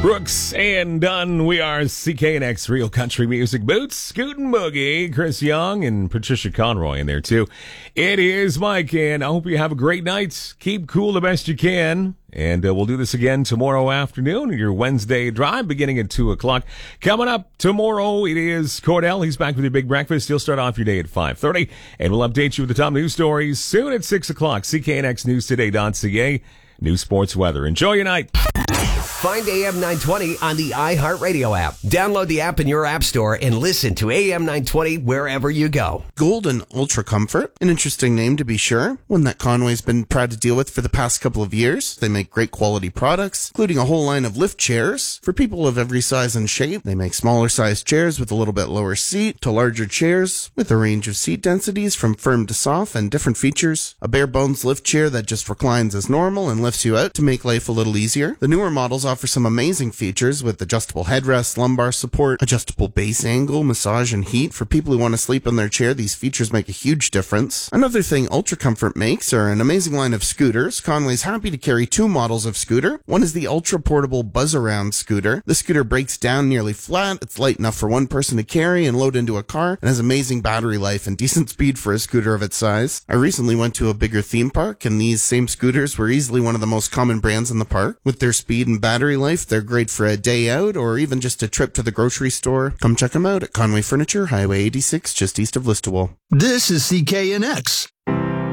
Brooks and Dunn, we are CKNX Real Country Music. Boots, Scoot and Boogie, Chris Young and Patricia Conroy in there too. It is Mike, and I hope you have a great night. Keep cool the best you can. And we'll do this again tomorrow afternoon, your Wednesday drive beginning at 2 o'clock. Coming up tomorrow, it is Cordell. He's back with your big breakfast. He'll start off your day at 5:30, and we'll update you with the top news stories soon at 6 o'clock. CKNXNewsToday.ca, new sports weather. Enjoy your night. Find AM 920 on the iHeartRadio app. Download the app in your app store and listen to AM 920 wherever you go. Golden Ultra Comfort, an interesting name to be sure, one that Conway's been proud to deal with for the past couple of years. They make great quality products, including a whole line of lift chairs for people of every size and shape. They make smaller sized chairs with a little bit lower seat to larger chairs with a range of seat densities from firm to soft and different features. A bare bones lift chair that just reclines as normal and lifts you out to make life a little easier. The newer models offer some amazing features with adjustable headrest, lumbar support, adjustable base angle, massage, and heat. For people who want to sleep in their chair, these features make a huge difference. Another thing Ultra Comfort makes are an amazing line of scooters. Conway's happy to carry two models of scooter. One is the Ultra Portable Buzz Around scooter. The scooter breaks down nearly flat. It's light enough for one person to carry and load into a car, and has amazing battery life and decent speed for a scooter of its size. I recently went to a bigger theme park, and these same scooters were easily one of the most common brands in the park. With their speed and battery life, they're great for a day out or even just a trip to the grocery store. Come check them out at Conway Furniture, Highway 86, just east of Listowel. This is CKNX.